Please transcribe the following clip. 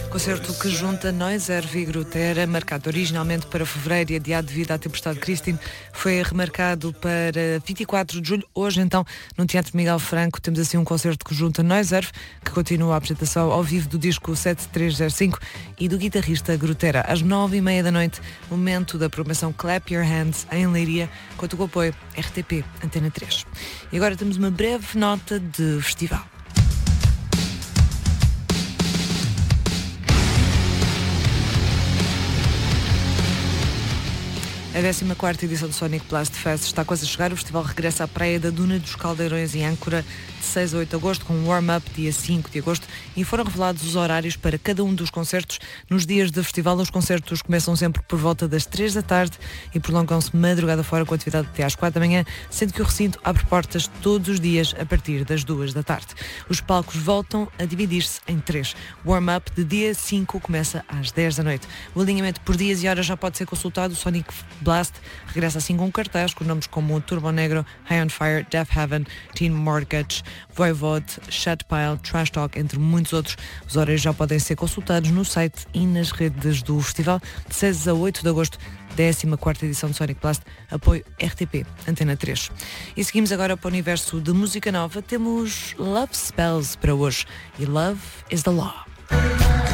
Concerto que junta Noiser e Grutera, marcado originalmente para fevereiro e adiado devido à tempestade Christine, foi remarcado para 24 de julho. Hoje, então, no Teatro Miguel Franco, temos assim um concerto que junta Noiser, que continua a apresentação ao vivo do disco 7305 e do guitarrista Grutera. Às 9h30 da noite, momento da programação Clap Your Hands em Leiria, conta com o apoio RTP Antena 3. E agora temos uma breve nota de festival. A 14ª edição do Sonic Blast Fest está quase a chegar. O festival regressa à praia da Duna dos Caldeirões em Âncora de 6 a 8 de agosto, com um warm-up dia 5 de agosto, e foram revelados os horários para cada um dos concertos. Nos dias de festival, os concertos começam sempre por volta das 3 da tarde e prolongam-se madrugada fora, com atividade até às 4 da manhã, sendo que o recinto abre portas todos os dias a partir das 2 da tarde. Os palcos voltam a dividir-se em 3. O warm-up de dia 5 começa às 10 da noite. O alinhamento por dias e horas já pode ser consultado. O Sonic Blast regressa assim com um cartaz com nomes como Turbo Negro, High on Fire, Death Heaven, Teen Mortgage, Voivod, Shutpile, Trash Talk, entre muitos outros. Os horários já podem ser consultados no site e nas redes do festival. De 6 a 8 de agosto, 14ª edição do Sonic Blast, apoio RTP Antena 3. E seguimos agora para o universo de música nova. Temos Love Spells para hoje e Love is the Law.